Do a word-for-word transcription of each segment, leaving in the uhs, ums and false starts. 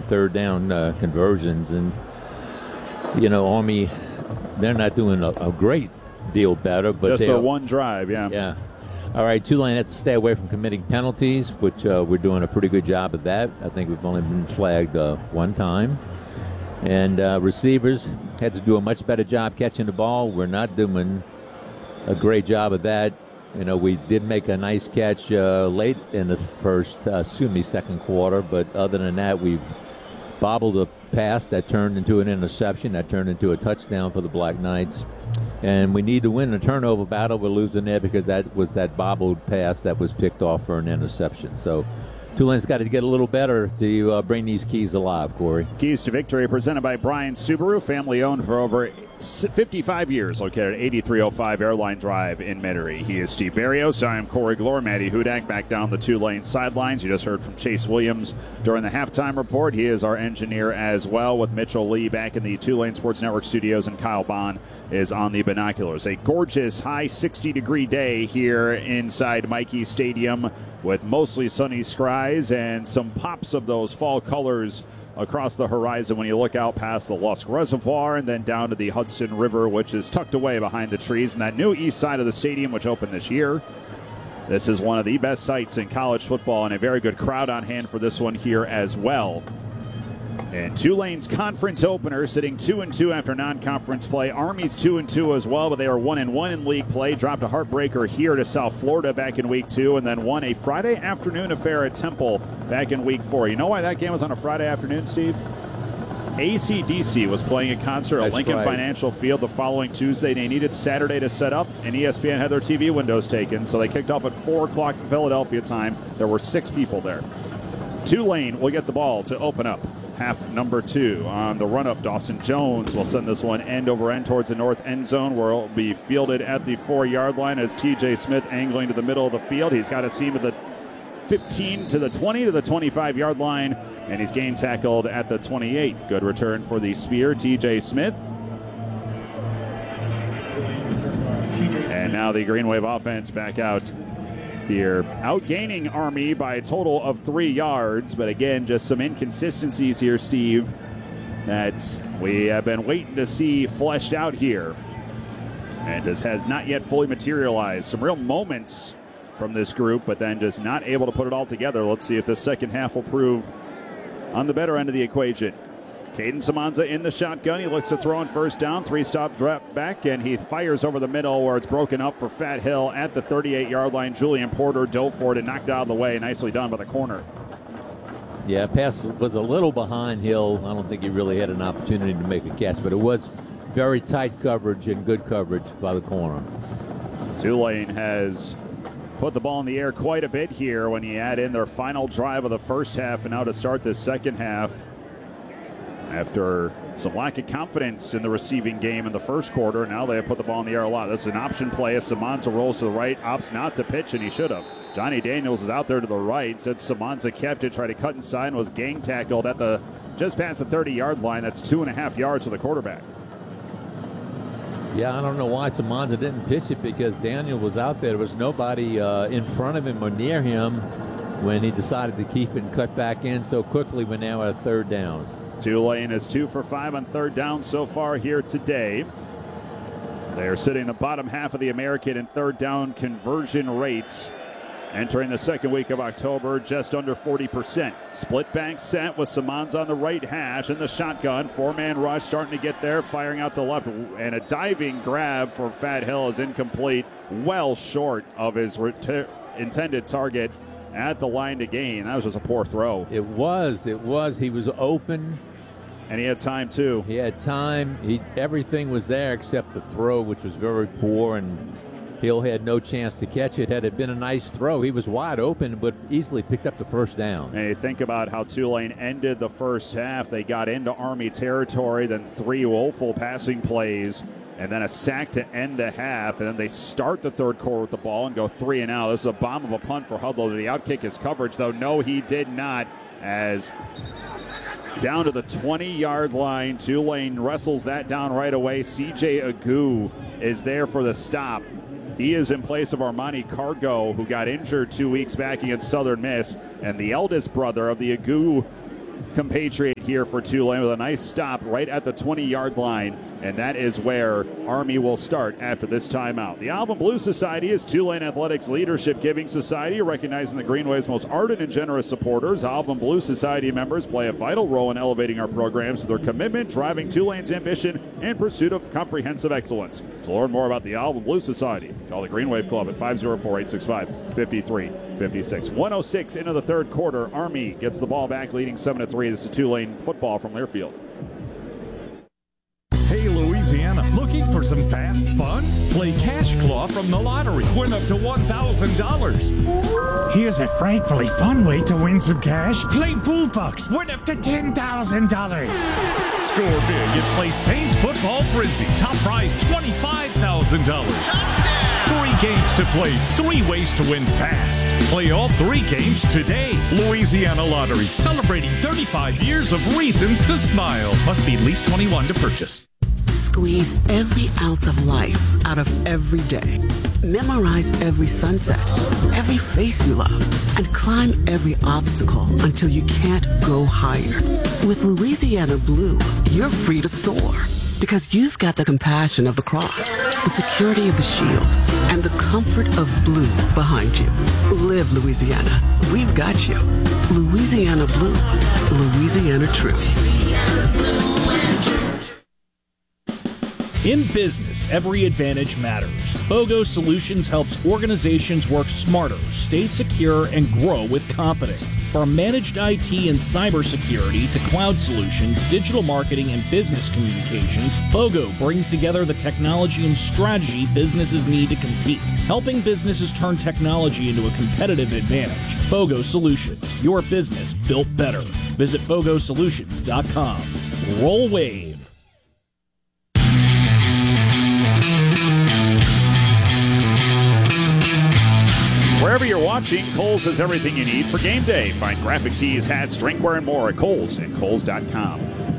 third down uh, conversions. And, you know, Army, they're not doing a, a great deal better. But just their one drive, yeah. Yeah. All right, Tulane has to stay away from committing penalties, which uh, we're doing a pretty good job of that. I think we've only been flagged uh, one time. And uh, receivers had to do a much better job catching the ball. We're not doing a great job of that. You know, we did make a nice catch uh, late in the first, uh, excuse me, second quarter. But other than that, we've bobbled a pass that turned into an interception, that turned into a touchdown for the Black Knights. And we need to win the turnover battle. We're losing there because that was that bobbled pass that was picked off for an interception. So Tulane's got to get a little better to uh, bring these keys alive, Corey. Keys to Victory presented by Bryan Subaru, family-owned for over fifty-five years, located at eighty-three oh five Airline Drive in Metairie. He is Steve Barrios. I am Corey Glore. Maddie Hudak back down the Tulane sidelines. You just heard from Chase Williams during the halftime report. He is our engineer as well, with Mitchell Lee back in the Tulane Sports Network studios, and Kyle Bond is on the binoculars. A gorgeous high sixty-degree day here inside Michie Stadium with mostly sunny skies and some pops of those fall colors across the horizon when you look out past the Lusk Reservoir and then down to the Hudson River, which is tucked away behind the trees, and that new east side of the stadium, which opened this year. This is one of the best sites in college football, and a very good crowd on hand for this one here as well. And Tulane's conference opener, sitting two and two after non-conference play. Army's two and two as well, but they are one and one in league play. Dropped a heartbreaker here to South Florida back in week two, and then won a Friday afternoon affair at Temple back in week four. You know why that game was on a Friday afternoon, Steve? A C D C was playing a concert at Lincoln right. Financial Field the following Tuesday. They needed Saturday to set up, and E S P N had their T V windows taken, so they kicked off at four o'clock Philadelphia time. There were six people there. Tulane will get the ball to open up half number two. On the run-up, Dawson Jones will send this one end over end towards the north end zone, where it'll be fielded at the four-yard line as T J Smith angling to the middle of the field. He's got a seam at the fifteen to the twenty to the twenty-five-yard line, and he's game tackled at the twenty-eight. Good return for the Spear, T J Smith. And now the Green Wave offense back out here, outgaining Army by a total of three yards. But again, just some inconsistencies here, Steve, that we have been waiting to see fleshed out here, and this has not yet fully materialized. Some real moments from this group, but then just not able to put it all together. Let's see if the second half will prove on the better end of the equation. Caden Samanza in the shotgun. He looks to throw on first down. Three-stop drop back, and he fires over the middle where it's broken up for Fat Hill at the thirty-eight-yard line. Julian Porter dove for it and knocked out of the way. Nicely done by the corner. Yeah, pass was a little behind Hill. I don't think he really had an opportunity to make a catch, but it was very tight coverage and good coverage by the corner. Tulane has put the ball in the air quite a bit here when you add in their final drive of the first half, and now to start this second half, after some lack of confidence in the receiving game in the first quarter, now they have put the ball in the air a lot. This is an option play as Samanza rolls to the right, opts not to pitch, and he should have. Johnny Daniels is out there to the right, said Samanza kept it, tried to cut inside, and was gang tackled at the just past the thirty-yard line. That's two and a half yards to the quarterback. Yeah, I don't know why Samanza didn't pitch it, because Daniel was out there. There was nobody uh, in front of him or near him when he decided to keep it and cut back in so quickly. We're now at a third down. Tulane is two for five on third down so far here today. They are sitting in the bottom half of the American in third down conversion rates. Entering the second week of October, just under forty percent. Split bank set with Samanza on the right hash in the shotgun. Four-man rush starting to get there, firing out to the left. And a diving grab for Fat Hill is incomplete, well short of his ret- intended target at the line to gain. That was just a poor throw. It was. It was. He was open. And he had time, too. He had time. He, everything was there except the throw, which was very poor, and Hill had no chance to catch it. Had it been a nice throw, he was wide open, but easily picked up the first down. And you think about how Tulane ended the first half. They got into Army territory, then three woeful passing plays, and then a sack to end the half. And then they start the third quarter with the ball and go three and out. This is a bomb of a punt for Hudlow. Did he outkick his coverage, though? No, he did not, as down to the twenty-yard line, Tulane wrestles that down right away. C J Agu is there for the stop. He is in place of Armani Cargo, who got injured two weeks back against Southern Miss, and the eldest brother of the Agu compatriot here for Tulane with a nice stop right at the twenty-yard line, and that is where Army will start after this timeout. The Alvin Blue Society is Tulane Athletics Leadership Giving Society, recognizing the Greenway's most ardent and generous supporters. Alvin Blue Society members play a vital role in elevating our programs with their commitment, driving Tulane's ambition and pursuit of comprehensive excellence. To learn more about the Alvin Blue Society, call the Green Wave Club at five oh four, eight six five, five three five six. one oh six into the third quarter. Army gets the ball back, leading seven to three. This is Tulane football from Learfield. Hey, Louisiana, looking for some fast fun? Play Cash Claw from the lottery. Win up to one thousand dollars. Here's a frightfully fun way to win some cash. Play Bull Bucks. Win up to ten thousand dollars. Score big and play Saints Football Frenzy. Top prize twenty-five thousand dollars. Three games to play, three ways to win fast. Play all three games today. Louisiana Lottery, celebrating thirty-five years of reasons to smile. Must be at least twenty-one to purchase. Squeeze every ounce of life out of every day. Memorize every sunset, every face you love, and climb every obstacle until you can't go higher. With Louisiana Blue, you're free to soar because you've got the compassion of the cross, the security of the shield, and the comfort of blue behind you. Live Louisiana. We've got you. Louisiana Blue. Louisiana True. In business, every advantage matters. BOGO Solutions helps organizations work smarter, stay secure, and grow with confidence. From managed I T and cybersecurity to cloud solutions, digital marketing, and business communications, BOGO brings together the technology and strategy businesses need to compete, helping businesses turn technology into a competitive advantage. BOGO Solutions, your business built better. Visit bogo solutions dot com. Roll Wave. Wherever you're watching, Kohl's has everything you need for game day. Find graphic tees, hats, drinkware, and more at Kohl's and Kohl's dot com.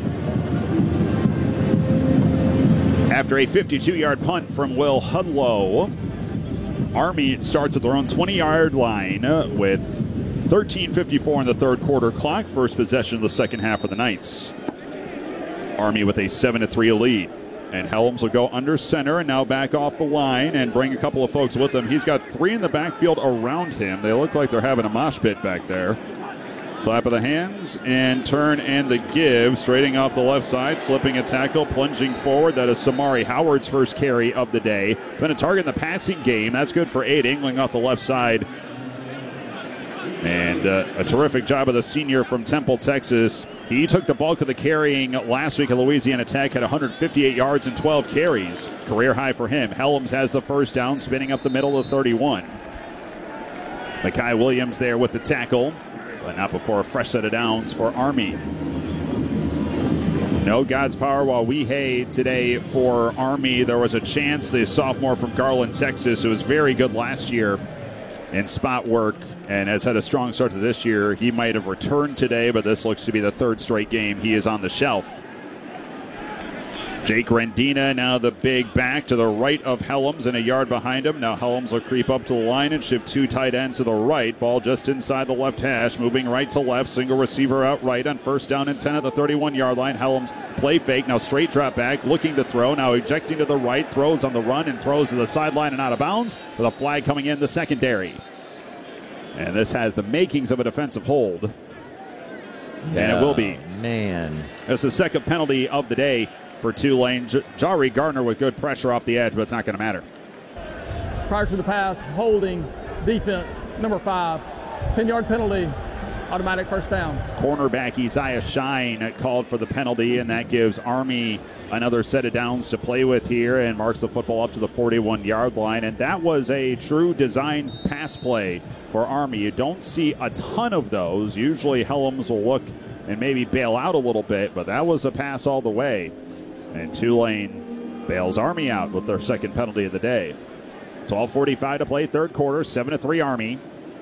After a fifty-two-yard punt from Will Hudlow, Army starts at their own twenty-yard line with thirteen fifty-four in the third quarter clock. First possession of the second half for the Knights. Army with a seven to three lead. And Helms will go under center and now back off the line and bring a couple of folks with him. He's got three in the backfield around him. They look like they're having a mosh pit back there. Clap of the hands and turn and the give. Straightening off the left side, slipping a tackle, plunging forward. That is Samari Howard's first carry of the day. Been a target in the passing game. That's good for eight. Angling off the left side. And uh, a terrific job of the senior from Temple, Texas. He took the bulk of the carrying last week at Louisiana Tech, had one hundred fifty-eight yards and twelve carries. Career high for him. Helms has the first down, spinning up the middle of thirty-one. Makai Williams there with the tackle, but not before a fresh set of downs for Army. No God's power while we hay today for Army. There was a chance the sophomore from Garland, Texas, who was very good last year in spot work and has had a strong start to this year. He might have returned today, but this looks to be the third straight game he is on the shelf. Jake Rendina now the big back to the right of Helms and a yard behind him. Now Helms will creep up to the line and shift two tight ends to the right. Ball just inside the left hash, moving right to left. Single receiver out right on first down and ten at the thirty-one-yard line. Helms play fake, now straight drop back, looking to throw. Now ejecting to the right, throws on the run and throws to the sideline and out of bounds with a flag coming in the secondary. And this has the makings of a defensive hold. Yeah, and it will be. Man. That's the second penalty of the day for Tulane. J- Jari Gardner with good pressure off the edge, but it's not going to matter. Prior to the pass, holding, defense, number five, ten-yard penalty, automatic first down. Cornerback Isaiah Shine called for the penalty, and that gives Army another set of downs to play with here and marks the football up to the forty-one-yard line. And that was a true design pass play for Army. You don't see a ton of those. Usually Helms will look and maybe bail out a little bit, but that was a pass all the way. And Tulane bails Army out with their second penalty of the day. twelve forty-five to play, third quarter, seven to three Army.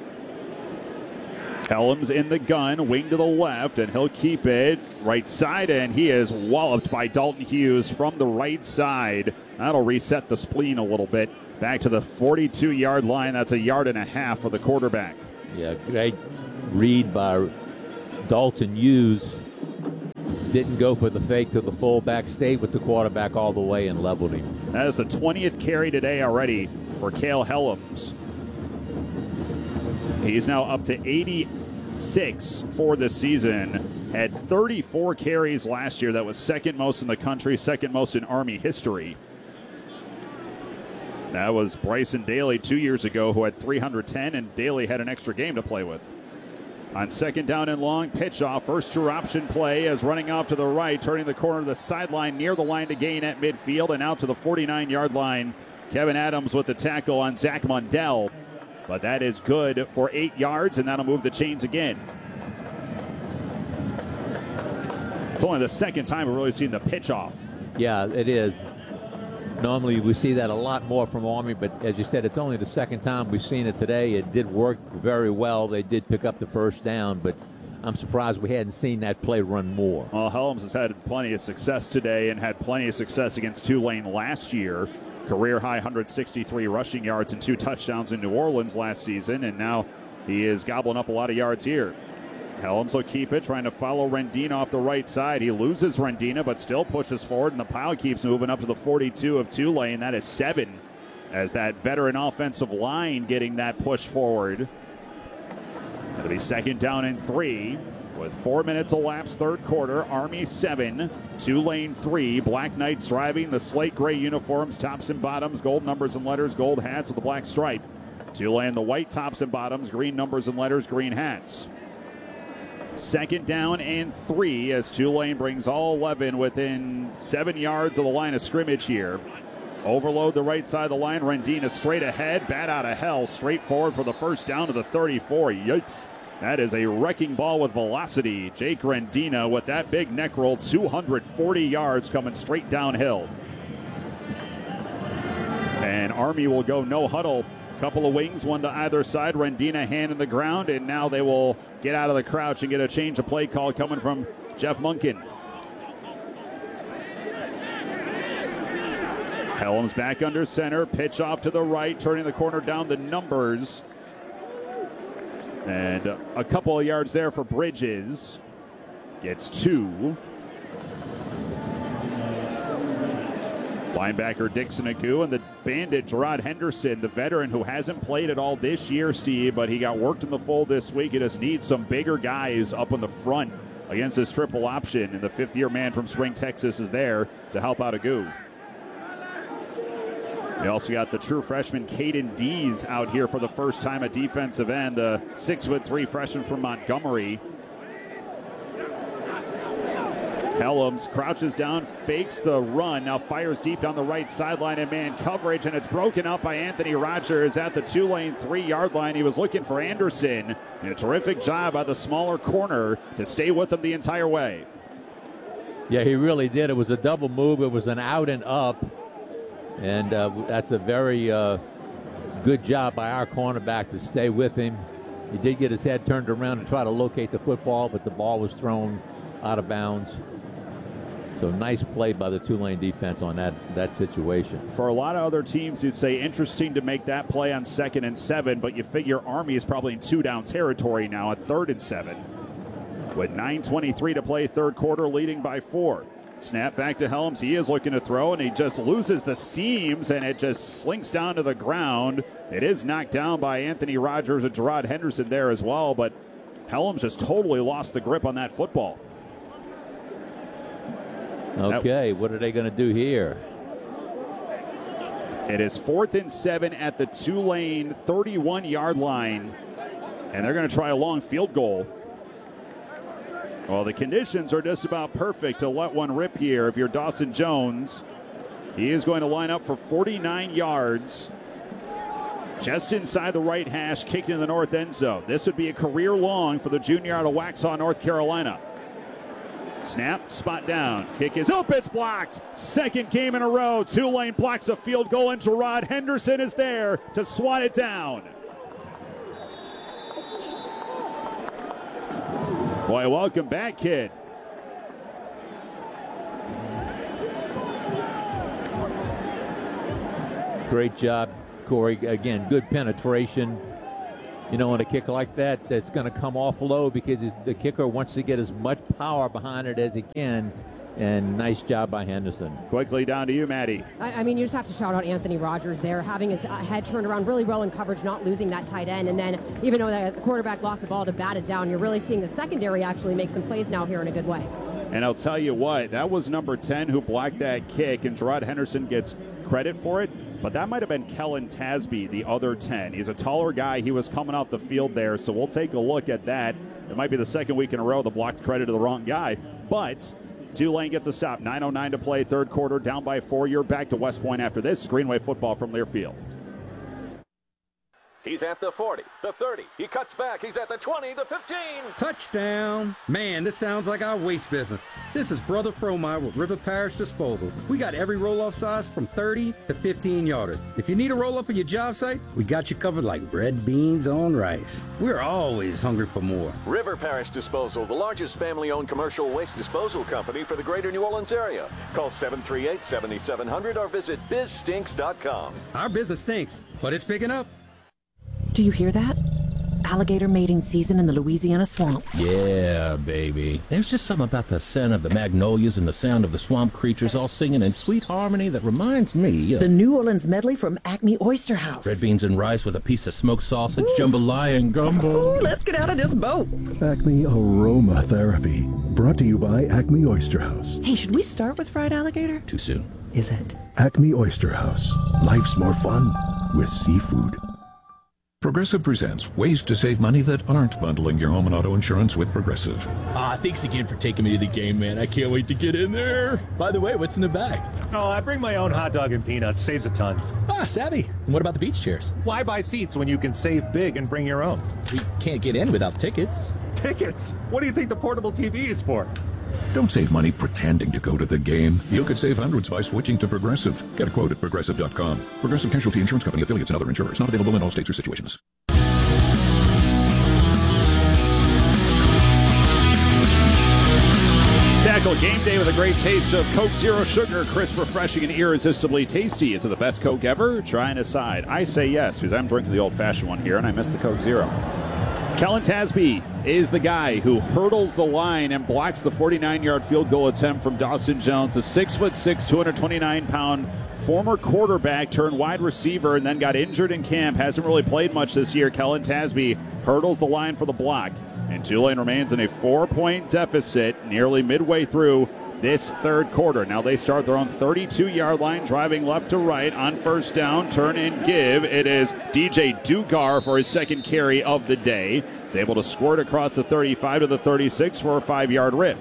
Helms in the gun, wing to the left, and he'll keep it right side, and he is walloped by Dalton Hughes from the right side. That'll reset the spleen a little bit. Back to the forty-two-yard line. That's a yard and a half for the quarterback. Yeah, great read by Dalton Hughes. Didn't go for the fake to the fullback, stayed with the quarterback all the way and leveled him. That is the twentieth carry today already for Cale Helms. He's now up to eighty-six for the season. Had thirty-four carries last year. That was second most in the country, second most in Army history. That was Bryson Daly two years ago, who had three hundred ten, and Daly had an extra game to play with. On second down and long, pitch off. First true option play as running off to the right, turning the corner of the sideline near the line to gain at midfield and out to the forty-nine-yard line. Kevin Adams with the tackle on Zach Mundell. But that is good for eight yards, and that'll move the chains again. It's only the second time we've really seen the pitch off. Yeah, it is. Normally we see that a lot more from Army, but as you said, it's only the second time we've seen it today. It did work very well. They did pick up the first down, but I'm surprised we hadn't seen that play run more. Well, Helms has had plenty of success today and had plenty of success against Tulane last year. Career high one hundred sixty-three rushing yards and two touchdowns in New Orleans last season, and now he is gobbling up a lot of yards here. Helms will keep it, trying to follow Rendina off the right side. He loses Rendina, but still pushes forward, and the pile keeps moving up to the forty-two of Tulane. That is seven, as that veteran offensive line getting that push forward. It'll be second down and three with four minutes elapsed, third quarter. Army seven, Tulane three. Black Knights driving the slate gray uniforms, tops and bottoms, gold numbers and letters, gold hats with a black stripe. Tulane the white tops and bottoms, green numbers and letters, green hats. Second down and three as Tulane brings all eleven within seven yards of the line of scrimmage here. Overload the right side of the line. Rendina straight ahead. Bat out of hell. Straight forward for the first down to the thirty-four. Yikes. That is a wrecking ball with velocity. Jake Rendina with that big neck roll. two hundred forty yards coming straight downhill. And Army will go no huddle. Couple of wings, one to either side. Rendina hand in the ground, and now they will get out of the crouch and get a change of play call coming from Jeff Munkin. Helms back under center, pitch off to the right, turning the corner down the numbers. And a couple of yards there for Bridges. Gets two. Linebacker Dixon Agu and the bandit Gerard Henderson, the veteran who hasn't played at all this year, Steve, but he got worked in the fold this week. He just needs some bigger guys up in the front against this triple option, and the fifth-year man from Spring, Texas is there to help out Agu. We also got the true freshman Caden Dees out here for the first time at defensive end, the six foot three freshman from Montgomery. Helms crouches down, fakes the run, now fires deep down the right sideline in man coverage, and it's broken up by Anthony Rogers at the Tulane three-yard line. He was looking for Anderson, and a terrific job by the smaller corner to stay with him the entire way. Yeah, he really did. It was a double move. It was an out and up, and uh, that's a very uh, good job by our cornerback to stay with him. He did get his head turned around to try to locate the football, but the ball was thrown out of bounds. So nice play by the Tulane defense on that, that situation. For a lot of other teams, you'd say interesting to make that play on second and seven, but you figure Army is probably in two-down territory now at third and seven. With nine twenty-three to play, third quarter, leading by four. Snap back to Helms. He is looking to throw, and he just loses the seams, and it just slinks down to the ground. It is knocked down by Anthony Rogers and Gerard Henderson there as well, but Helms just totally lost the grip on that football. Okay, what are they going to do here? It is fourth and seven at the Tulane thirty-one-yard line, and they're going to try a long field goal. Well, the conditions are just about perfect to let one rip here. If you're Dawson Jones, he is going to line up for forty-nine yards, just inside the right hash, kicked in the north end zone. This would be a career long for the junior out of Waxhaw, North Carolina. Snap, spot down. Kick is up, it's blocked. Second game in a row. Tulane blocks a field goal, and Gerard Henderson is there to swat it down. Boy, welcome back, kid. Great job, Corey. Again, good penetration. you know, on a kick like that, that's going to come off low because the kicker wants to get as much power behind it as he can. And nice job by Henderson. Quickly down to you, Maddie. I, I mean, you just have to shout out Anthony Rogers there, having his head turned around really well in coverage, not losing that tight end. And then even though the quarterback lost the ball to bat it down, you're really seeing the secondary actually make some plays now here in a good way. And I'll tell you what, that was number ten who blocked that kick, and Gerard Henderson gets credit for it, but that might have been Kellen Tasby, the other ten. He's a taller guy. He was coming off the field there, so we'll take a look at that. It might be the second week in a row the blocked credit to the wrong guy, but Tulane gets a stop. nine oh nine to play, third quarter, down by four. You're back to West Point after this. Greenway football from Learfield. He's at the forty, the thirty. He cuts back. He's at the twenty, the fifteen. Touchdown. Man, this sounds like our waste business. This is Brother Fromeyer with River Parish Disposal. We got every roll-off size from thirty to fifteen yarders. If you need a roll-off for your job site, we got you covered like red beans on rice. We're always hungry for more. River Parish Disposal, the largest family-owned commercial waste disposal company for the greater New Orleans area. Call seven three eight, seven seven zero zero or visit biz stinks dot com. Our business stinks, but it's picking up. Do you hear that? Alligator mating season in the Louisiana swamp. Yeah, baby. There's just something about the scent of the magnolias and the sound of the swamp creatures all singing in sweet harmony that reminds me of the New Orleans medley from Acme Oyster House. Red beans and rice with a piece of smoked sausage, Ooh. jambalaya and gumbo. Ooh, let's get out of this boat. Acme Aromatherapy, brought to you by Acme Oyster House. Hey, should we start with fried alligator? Too soon. Is it? Acme Oyster House. Life's more fun with seafood. Progressive presents ways to save money that aren't bundling your home and auto insurance with Progressive. Ah, thanks again for taking me to the game, man. I can't wait to get in there. By the way, what's in the bag? Oh, I bring my own hot dog and peanuts. Saves a ton. Ah, savvy. And what about the beach chairs? Why buy seats when you can save big and bring your own? We can't get in without tickets. Tickets? What do you think the portable T V is for? Don't save money pretending to go to the game. You could save hundreds by switching to Progressive. Get a quote at progressive dot com. Progressive Casualty Insurance Company, affiliates, and other insurers. Not available in all states or situations. Tackle game day with a great taste of Coke Zero Sugar. Crisp, refreshing, and irresistibly tasty. Is it the best Coke ever? Try and decide. I say yes, because I'm drinking the old-fashioned one here, and I miss the Coke Zero. Kellen Tasby is the guy who hurdles the line and blocks the forty-nine-yard field goal attempt from Dawson Jones, the six foot six, two hundred twenty-nine pound former quarterback turned wide receiver and then got injured in camp. Hasn't really played much this year. Kellen Tasby hurdles the line for the block. And Tulane remains in a four-point deficit nearly midway through this third quarter. Now they start their own thirty-two-yard line, driving left to right on first down, turn and give. It is D J Dugar for his second carry of the day. He's able to squirt across the thirty-five to the thirty-six for a five-yard rip.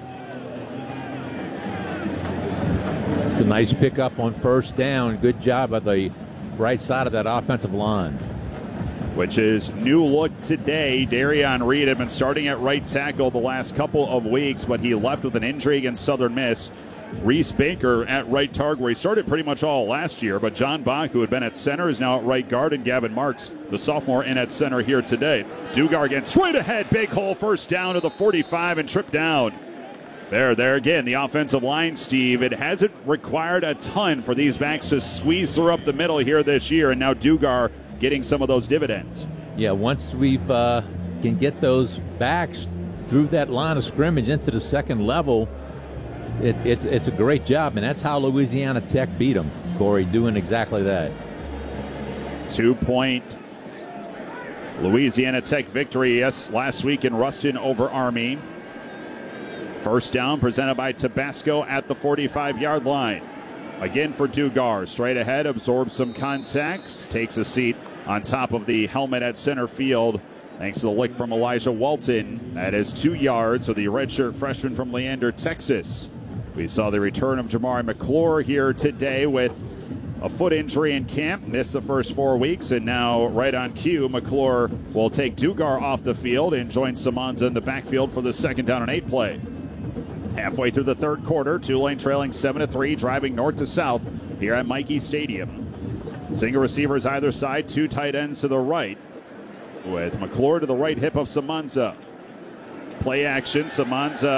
It's a nice pickup on first down. Good job by the right side of that offensive line. Which is new look today. Darion Reed had been starting at right tackle the last couple of weeks, but he left with an injury against Southern Miss. Reese Baker at right target, where he started pretty much all last year, but John Bach, who had been at center, is now at right guard, and Gavin Marks, the sophomore, in at center here today. Dugar again, straight ahead, big hole, first down to the forty-five and tripped down. There, there again, the offensive line, Steve. It hasn't required a ton for these backs to squeeze through up the middle here this year, and now Dugar getting some of those dividends. Yeah, once we uh, can get those backs through that line of scrimmage into the second level, it, it's it's a great job, and that's how Louisiana Tech beat them, Corey, doing exactly that. Two-point Louisiana Tech victory, yes, last week in Ruston over Army. First down presented by Tabasco at the forty-five-yard line. Again for Dugar, straight ahead, absorbs some contacts, takes a seat on top of the helmet at center field. Thanks to the lick from Elijah Walton. That is two yards for the redshirt freshman from Leander, Texas. We saw the return of Jamari McClure here today with a foot injury in camp. Missed the first four weeks, and now right on cue, McClure will take Dugar off the field and join Samanza in the backfield for the second down and eight play. Halfway through the third quarter, Tulane trailing seven to three, driving north to south here at Michie Stadium. Single receivers either side, two tight ends to the right, with McClure to the right hip of Samanza. Play action, Samanza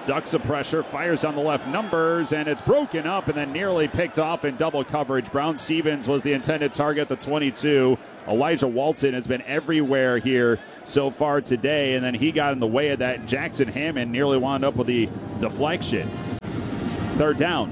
ducks the pressure, fires down the left numbers, and it's broken up and then nearly picked off in double coverage. Brown Stevens was the intended target, the twenty-two. Elijah Walton has been everywhere here so far today, and then he got in the way of that. Jackson Hammond nearly wound up with the deflection. Third down.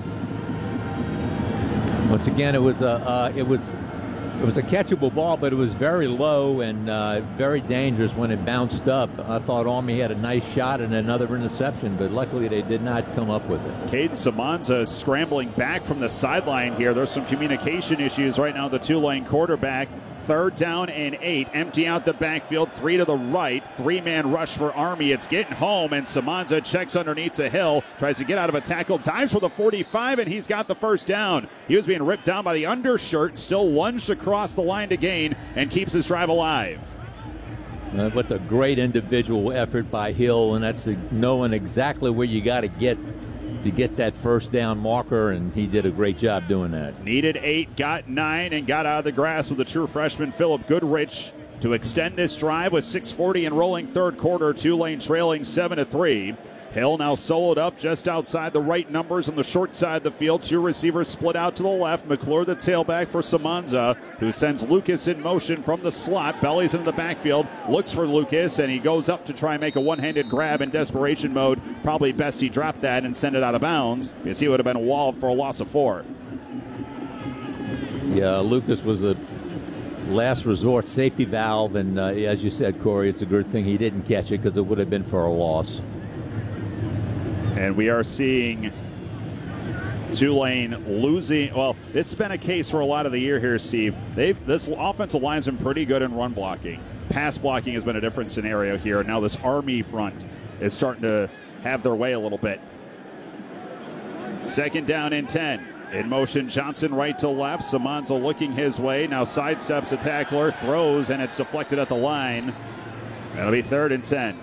Once again, it was a uh, it was it was a catchable ball, but it was very low and uh, very dangerous when it bounced up. I thought Army had a nice shot and another interception, but luckily they did not come up with it. Caden Samanza scrambling back from the sideline here. There's some communication issues right now. The Tulane quarterback. Third down and eight. Empty out the backfield. Three to the right. Three-man rush for Army. It's getting home, and Samanza checks underneath to Hill. Tries to get out of a tackle. Dives for the forty-five, and he's got the first down. He was being ripped down by the undershirt. Still lunged across the line to gain and keeps his drive alive. Uh, what a great individual effort by Hill, and that's uh, knowing exactly where you got to get to get that first down marker, and he did a great job doing that. Needed eight, got nine, and got out of the grass with the true freshman Philip Goodrich to extend this drive with six forty and rolling third quarter. Tulane trailing seven to three. Hill now soloed up just outside the right numbers on the short side of the field. Two receivers split out to the left. McClure, the tailback for Samanza, who sends Lucas in motion from the slot. Bellies into the backfield, looks for Lucas, and he goes up to try and make a one-handed grab in desperation mode. Probably best he dropped that and send it out of bounds, because he would have been walled for a loss of four. Yeah, Lucas was a last resort safety valve, and uh, as you said, Corey, it's a good thing he didn't catch it, because it would have been for a loss. And we are seeing Tulane losing. Well, this has been a case for a lot of the year here, Steve. They've, this offensive line's been pretty good in run blocking. Pass blocking has been a different scenario here. Now this Army front is starting to have their way a little bit. Second down and ten. In motion, Johnson right to left. Samanza looking his way. Now sidesteps a tackler, throws, and it's deflected at the line. That'll be third and ten.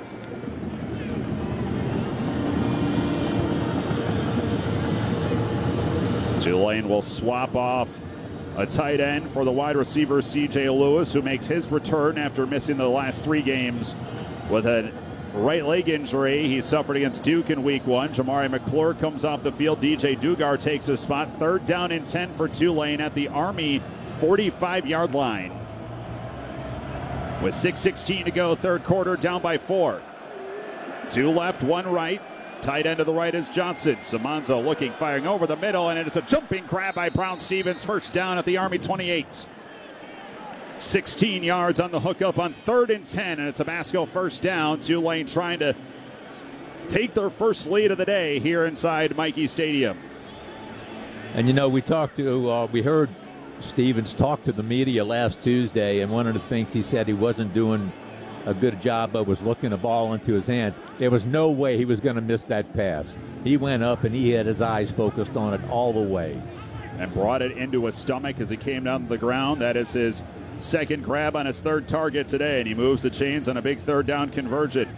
Tulane will swap off a tight end for the wide receiver C J Lewis, who makes his return after missing the last three games with a right leg injury he suffered against Duke in week one. Jamari McClure comes off the field. D J Dugar takes his spot. Third down and ten for Tulane at the Army forty-five-yard line. With six sixteen to go, third quarter, down by four. Two left, one right. Tight end to the right is Johnson. Samanza looking, firing over the middle, and it's a jumping grab by Brown Stevens. First down at the Army twenty-eight. sixteen yards on the hookup on third and ten, and it's a Tabasco first down. Tulane trying to take their first lead of the day here inside Michie Stadium. And you know, we talked to, uh, we heard Stevens talk to the media last Tuesday, and one of the things he said he wasn't doing a good job but was looking the ball into his hands. There was no way he was going to miss that pass. He went up and he had his eyes focused on it all the way. And brought it into his stomach as he came down to the ground. That is his second grab on his third target today, and he moves the chains on a big third down conversion.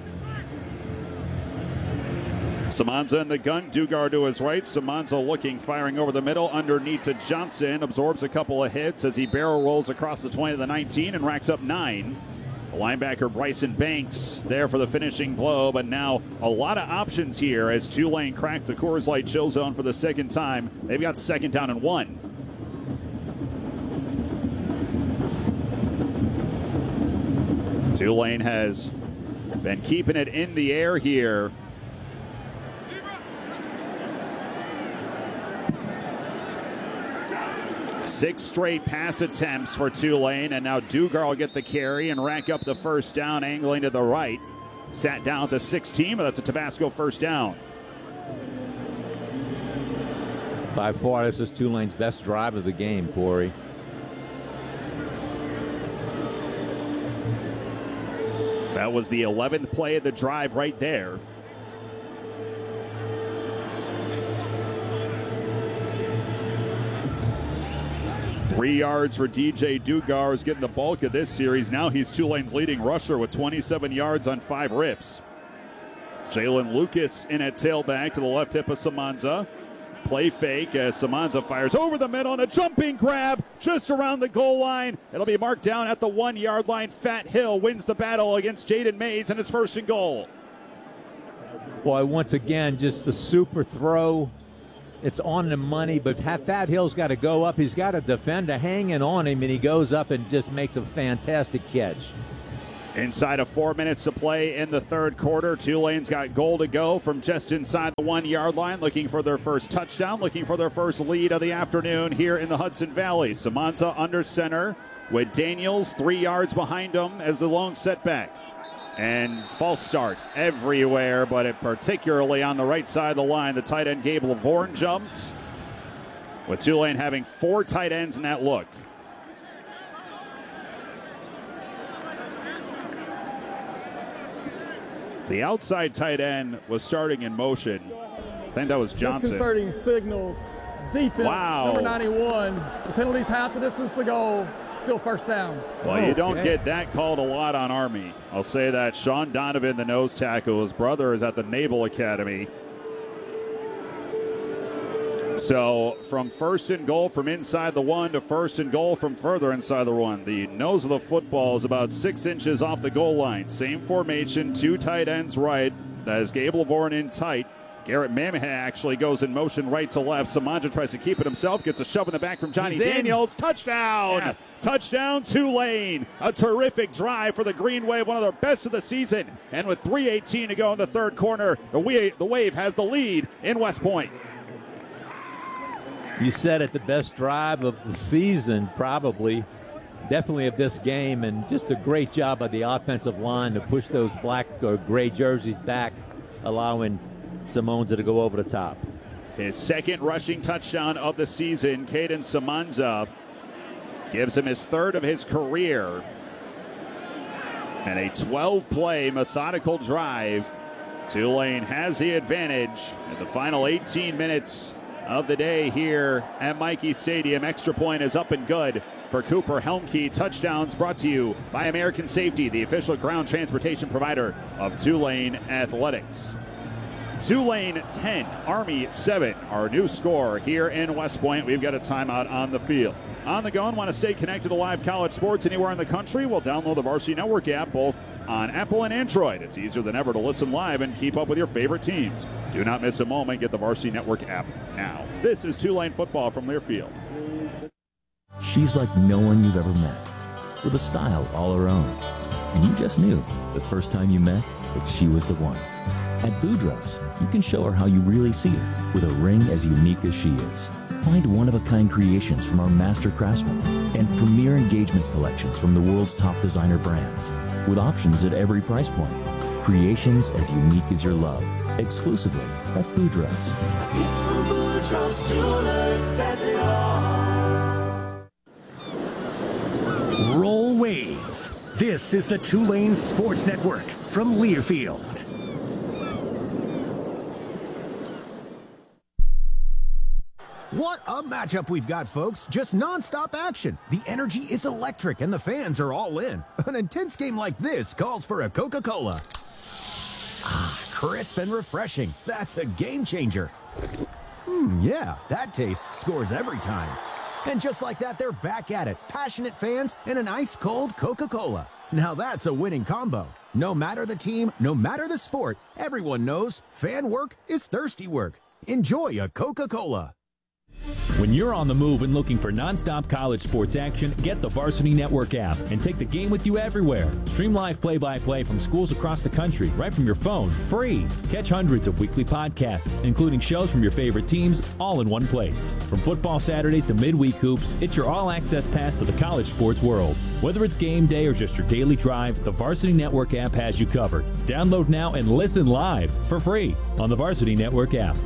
Samanza in the gun, Dugar to his right. Samanza looking, firing over the middle, underneath to Johnson. Absorbs a couple of hits as he barrel rolls across the twenty to the nineteen and racks up nine. The linebacker Bryson Banks there for the finishing blow, but now a lot of options here as Tulane cracked the Coors Light chill zone for the second time. They've got second down and one. Tulane has been keeping it in the air here. Six straight pass attempts for Tulane, and now Dugar will get the carry and rack up the first down, angling to the right. Sat down at the sixteen, but that's a Tabasco first down. By far, this is Tulane's best drive of the game, Corey. That was the eleventh play of the drive right there. Three yards for D J Dugar, is getting the bulk of this series. Now he's Tulane's leading rusher with twenty-seven yards on five rips. Jalen Lucas in at tailback to the left hip of Samanza. Play fake as Samanza fires over the middle and a jumping grab just around the goal line. It'll be marked down at the one-yard line. Fat Hill wins the battle against Jaden Mays, and it's first and goal. Boy, once again, just the super throw. It's on the money, but Thad Hill's got to go up. He's got a defender hanging on him, and he goes up and just makes a fantastic catch. Inside of four minutes to play in the third quarter, Tulane's got goal to go from just inside the one-yard line, looking for their first touchdown, looking for their first lead of the afternoon here in the Hudson Valley. Samanza under center with Daniels three yards behind him as the lone setback. And false start everywhere, but it particularly on the right side of the line. The tight end Gabe Lavorne jumped, with Tulane having four tight ends in that look. The outside tight end was starting in motion. I think that was Johnson. Disconcerting signals. Defense, wow. number ninety-one. The penalty's half the distance to the goal. Still first down. Well, you don't Okay. get that called a lot on Army. I'll say that. Sean Donovan, the nose tackle, his brother is at the Naval Academy. So from first and goal from inside the one to first and goal from further inside the one. The nose of the football is about six inches off the goal line. Same formation, two tight ends right. That is Gabe Lavorne in tight. Garrett Mamahan actually goes in motion right to left. Samanja tries to keep it himself, gets a shove in the back from Johnny He's in. Daniels. Touchdown! Yes. Touchdown Tulane. A terrific drive for the Green Wave, one of their best of the season. And with three eighteen to go in the third quarter, the Wave, the Wave has the lead in West Point. You said it, the best drive of the season, probably, definitely of this game, and just a great job by the offensive line to push those black or gray jerseys back, allowing Simonza to go over the top. His second rushing touchdown of the season, Caden Simonza, gives him his third of his career. And a twelve-play methodical drive. Tulane has the advantage in the final eighteen minutes of the day here at Michie Stadium. Extra point is up and good for Cooper Helmke. Touchdowns brought to you by American Safety, the official ground transportation provider of Tulane Athletics. Tulane ten, Army seven, our new score here in West Point. We've got a timeout on the field. On the go and want to stay connected to live college sports anywhere in the country? Well, download the Varsity Network app both on Apple and Android. It's easier than ever to listen live and keep up with your favorite teams. Do not miss a moment. Get the Varsity Network app now. This is Tulane football from Learfield. She's like no one you've ever met, with a style all her own. And you just knew the first time you met that she was the one. At Boudreaux's, you can show her how you really see her with a ring as unique as she is. Find one-of-a-kind creations from our master craftsmen and premier engagement collections from the world's top designer brands, with options at every price point. Creations as unique as your love, exclusively at Boudreaux's. Roll Wave. This is the Tulane Sports Network from Learfield. What a matchup we've got, folks. Just nonstop action. The energy is electric and the fans are all in. An intense game like this calls for a Coca-Cola. Ah, crisp and refreshing. That's a game changer. Hmm, yeah, that taste scores every time. And just like that, they're back at it. Passionate fans and an ice-cold Coca-Cola. Now that's a winning combo. No matter the team, no matter the sport, everyone knows fan work is thirsty work. Enjoy a Coca-Cola. When you're on the move and looking for nonstop college sports action, get the Varsity Network app and take the game with you everywhere. Stream live play-by-play from schools across the country right from your phone, free. Catch hundreds of weekly podcasts, including shows from your favorite teams, all in one place. From football Saturdays to midweek hoops, it's your all-access pass to the college sports world. Whether it's game day or just your daily drive, the Varsity Network app has you covered. Download now and listen live for free on the Varsity Network app.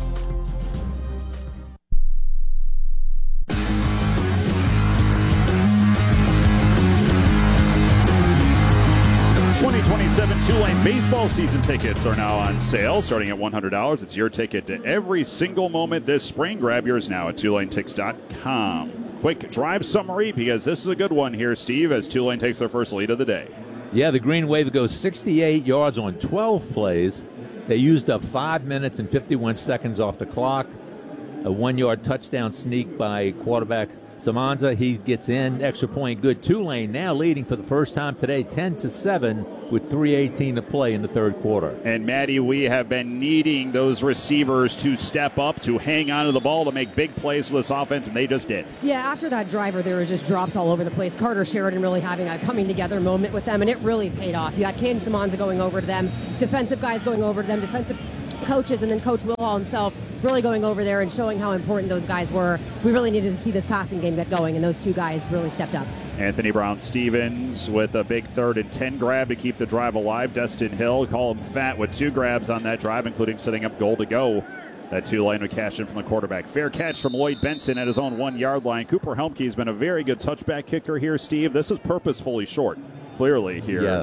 twenty twenty-seven Tulane baseball season tickets are now on sale, starting at one hundred dollars. It's your ticket to every single moment this spring. Grab yours now at Tulane Tix dot com. Quick drive summary, because this is a good one here, Steve, as Tulane takes their first lead of the day. Yeah, the Green Wave goes sixty-eight yards on twelve plays. They used up five minutes and fifty-one seconds off the clock. A one-yard touchdown sneak by quarterback Samanza, he gets in, extra point good. Tulane now leading for the first time today, ten to seven, with three eighteen to play in the third quarter. And, Maddie, we have been needing those receivers to step up, to hang on to the ball, to make big plays for this offense, and they just did. Yeah, after that driver, there was just drops all over the place. Carter Sheridan really having a coming-together moment with them, and it really paid off. You had Caden Samanza going over to them, defensive guys going over to them, defensive coaches, and then Coach Wilhall himself really going over there and showing how important those guys were. We really needed to see this passing game get going, and those two guys really stepped up. Anthony Brown-Stevens with a big third and ten grab to keep the drive alive. Destin Hill, call him fat, with two grabs on that drive, including setting up goal to go. That Tulane would cash in from the quarterback. Fair catch from Lloyd Benson at his own one-yard line. Cooper Helmke has been a very good touchback kicker here, Steve. This is purposefully short, clearly here. Yeah.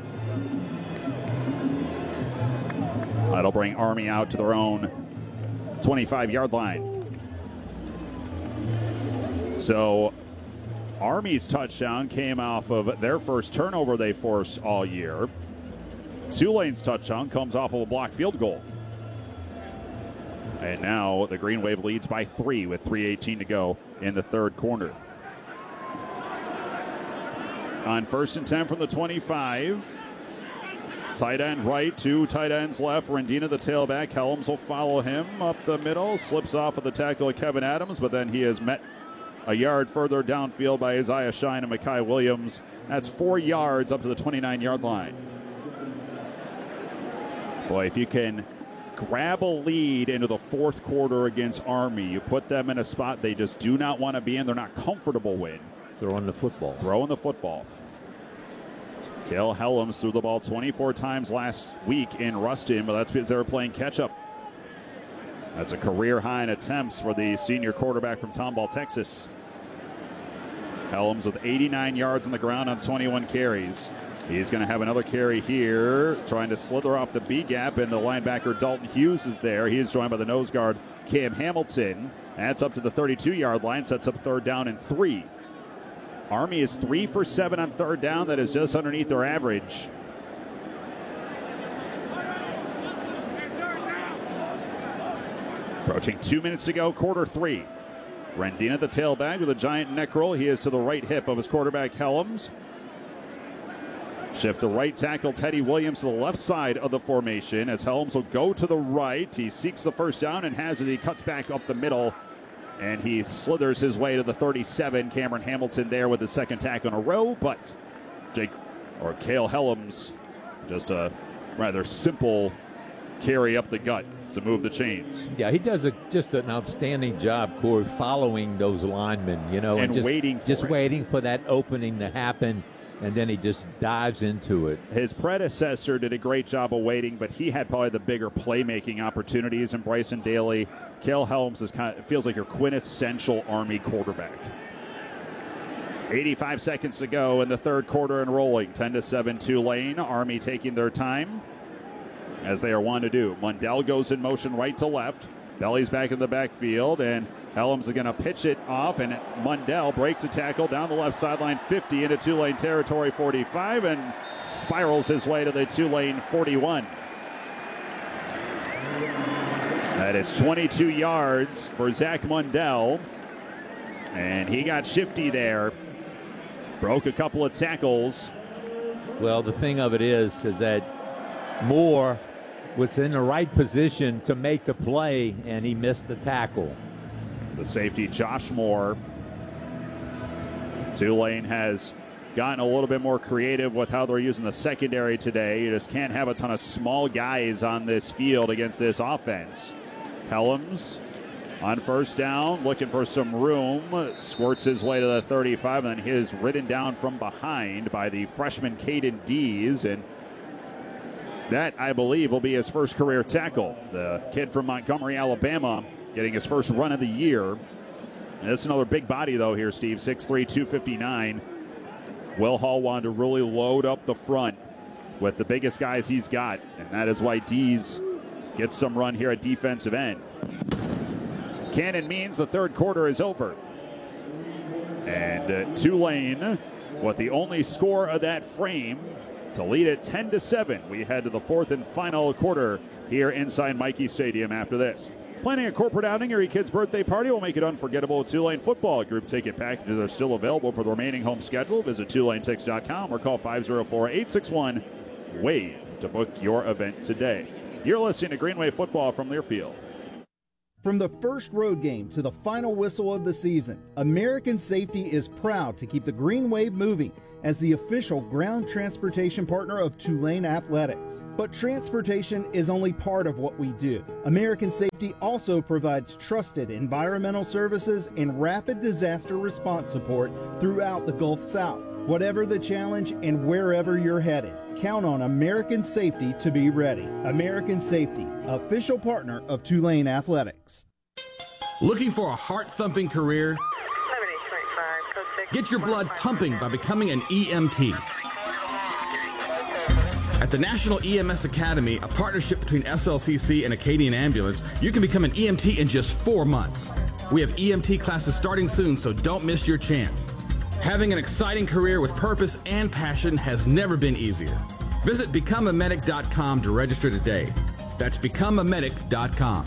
That'll bring Army out to their own twenty-five-yard line. So Army's touchdown came off of their first turnover they forced all year. Tulane's touchdown comes off of a blocked field goal. And now the Green Wave leads by three with three eighteen to go in the third quarter. On first and ten from the twenty-five. Tight end right, two tight ends left. Rendina, the tailback. Helms will follow him up the middle. Slips off of the tackle of Kevin Adams, but then he is met a yard further downfield by Isaiah Shine and Mekhi Williams. That's four yards up to the twenty-nine-yard line. Boy, if you can grab a lead into the fourth quarter against Army, you put them in a spot they just do not want to be in. They're not comfortable in. Throwing the football. Throwing the football. Cale Helms threw the ball twenty-four times last week in Ruston, but that's because they were playing catch-up. That's a career high in attempts for the senior quarterback from Tomball, Texas. Helms with eighty-nine yards on the ground on twenty-one carries. He's going to have another carry here, trying to slither off the B gap, and the linebacker Dalton Hughes is there. He is joined by the nose guard Cam Hamilton. That's up to the thirty-two-yard line, sets up third down and three. Army is three for seven on third down. That is just underneath their average. Approaching two minutes to go, quarter three. Rendina, the tailback, with a giant neck roll. He is to the right hip of his quarterback, Helms. Shift the right tackle, Teddy Williams, to the left side of the formation as Helms will go to the right. He seeks the first down and has it. He cuts back up the middle, and he slithers his way to the thirty-seven. Cameron Hamilton there with the second tackle in a row, but Jake or Cale Helms, just a rather simple carry up the gut to move the chains. Yeah, he does a, just an outstanding job, Corey, following those linemen, you know, and, and just, waiting for just it. waiting for that opening to happen, and then he just dives into it. His predecessor did a great job of waiting, but he had probably the bigger playmaking opportunities in Bryson Daly. Cale Helms is kind of, feels like your quintessential Army quarterback. eighty-five seconds to go in the third quarter and rolling. ten to seven Tulane. Army taking their time, as they are wont to do. Mundell goes in motion right to left. Belly's back in the backfield, and Helms is going to pitch it off, and Mundell breaks a tackle down the left sideline, fifty into Tulane territory, forty-five, and spirals his way to the Tulane forty-one. That is twenty-two yards for Zach Mundell, and he got shifty there. Broke a couple of tackles. Well, the thing of it is, is that Moore was in the right position to make the play, and he missed the tackle. The safety, Josh Moore. Tulane has gotten a little bit more creative with how they're using the secondary today. You just can't have a ton of small guys on this field against this offense. Helms on first down, looking for some room, squirts his way to the thirty-five, and then he is ridden down from behind by the freshman Caden Dees, and that, I believe, will be his first career tackle. The kid from Montgomery, Alabama, getting his first run of the year. And that's another big body, though, here, Steve. six three, two fifty-nine. Will Hall wanted to really load up the front with the biggest guys he's got, and that is why Dees gets some run here at defensive end. Cannon means the third quarter is over. And uh, Tulane, with the only score of that frame, to lead it ten to seven. We head to the fourth and final quarter here inside Michie Stadium after this. Planning a corporate outing or your kid's birthday party will make it unforgettable with Tulane Football. Group ticket packages are still available for the remaining home schedule. Visit Tulane Tix dot com or call five oh four, eight six one, WAVE to book your event today. You're listening to Greenway Football from Learfield. From the first road game to the final whistle of the season, American Safety is proud to keep the Green Wave moving as the official ground transportation partner of Tulane Athletics. But transportation is only part of what we do. American Safety also provides trusted environmental services and rapid disaster response support throughout the Gulf South. Whatever the challenge and wherever you're headed, count on American Safety to be ready. American Safety, official partner of Tulane Athletics. Looking for a heart-thumping career? Get your blood pumping by becoming an E M T. At the National E M S Academy, a partnership between S L C C and Acadian Ambulance, you can become an E M T in just four months. We have E M T classes starting soon, so don't miss your chance. Having an exciting career with purpose and passion has never been easier. Visit become a medic dot com to register today. That's become a medic dot com.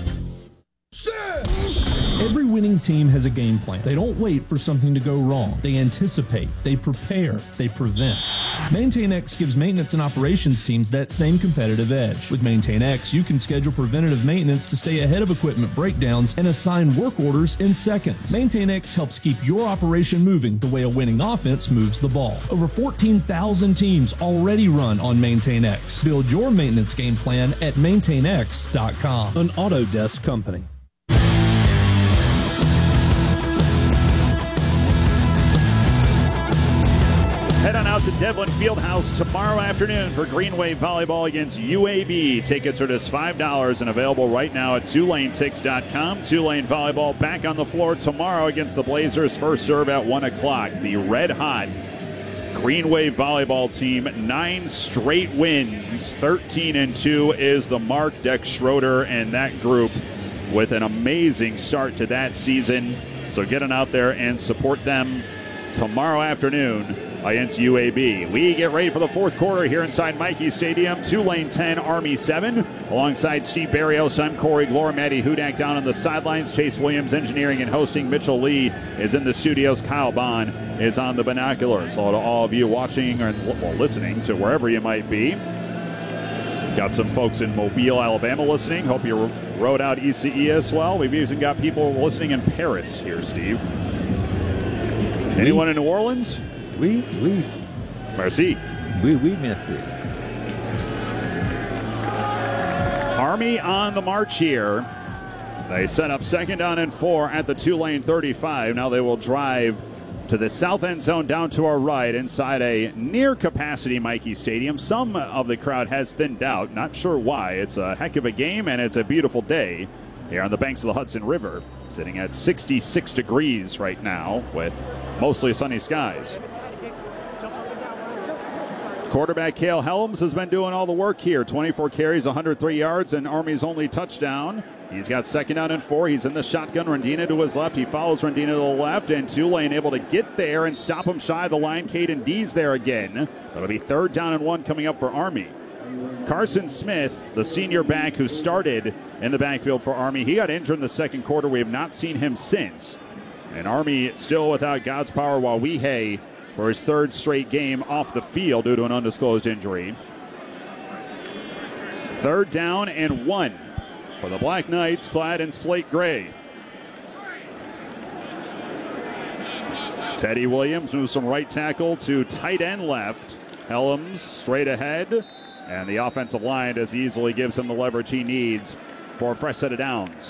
Every winning team has a game plan. They don't wait for something to go wrong. They anticipate, they prepare, they prevent. MaintainX gives maintenance and operations teams that same competitive edge. With MaintainX, you can schedule preventative maintenance to stay ahead of equipment breakdowns and assign work orders in seconds. MaintainX helps keep your operation moving the way a winning offense moves the ball. Over fourteen thousand teams already run on MaintainX. Build your maintenance game plan at maintain x dot com. An Autodesk company. Head on out to Devlin Fieldhouse tomorrow afternoon for Greenway Volleyball against U A B. Tickets are just five dollars and available right now at Tulane Tix dot com. Tulane Volleyball back on the floor tomorrow against the Blazers. First serve at one o'clock. The red-hot Greenway Volleyball team, nine straight wins. thirteen and two is the mark. Dex Schroeder and that group with an amazing start to that season. So get on out there and support them tomorrow afternoon against U A B. We get ready for the fourth quarter here inside Michie Stadium. Tulane ten, Army seven. Alongside Steve Barrios, I'm Corey Glore. Maddie Hudak down on the sidelines. Chase Williams engineering and hosting. Mitchell Lee is in the studios. Kyle Bond is on the binoculars. So to all of you watching or well, listening to wherever you might be. Got some folks in Mobile, Alabama listening. Hope you rode out E C E as well. We've even got people listening in Paris here, Steve. Anyone in New Orleans? Oui, oui. Merci. Oui, oui, merci. Army on the march here. They set up second down and four at the Tulane thirty-five. Now they will drive to the south end zone down to our right inside a near-capacity Michie Stadium. Some of the crowd has thinned out. Not sure why. It's a heck of a game, and it's a beautiful day here on the banks of the Hudson River. Sitting at sixty-six degrees right now with mostly sunny skies. Quarterback Cale Helms has been doing all the work here. twenty-four carries, one hundred three yards, and Army's only touchdown. He's got second down and four. He's in the shotgun. Rendina to his left. He follows Rendina to the left, and Tulane able to get there and stop him shy of the line. Caden D's there again. That'll be third down and one coming up for Army. Carson Smith, the senior back who started in the backfield for Army, he got injured in the second quarter. We have not seen him since. And Army still without God's power Wawihe for his third straight game off the field due to an undisclosed injury. Third down and one for the Black Knights, clad in slate gray. Teddy Williams moves from right tackle to tight end left. Helms straight ahead, and the offensive line as easily gives him the leverage he needs for a fresh set of downs.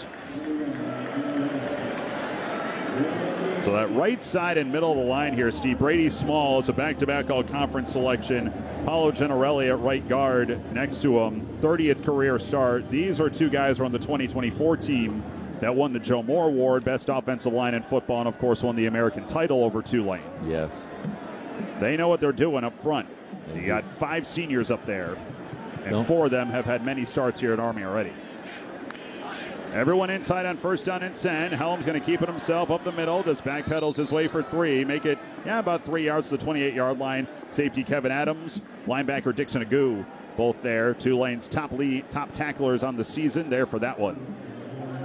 So that right side and middle of the line here, Steve. Brady Small is a back-to-back all-conference selection. Paulo Gennarelli at right guard next to him, thirtieth career start. These are two guys who are on the twenty twenty-four team that won the Joe Moore Award, best offensive line in football, and of course won the American title over Tulane. Yes. They know what they're doing up front. You got five seniors up there, and Nope. four of them have had many starts here at Army already. Everyone inside on first down and ten. Helm's going to keep it himself up the middle. Just backpedals his way for three. Make it, yeah, about three yards to the twenty-eight-yard line. Safety Kevin Adams, linebacker Dixon Agu, both there. Tulane's top lead, top tacklers on the season there for that one.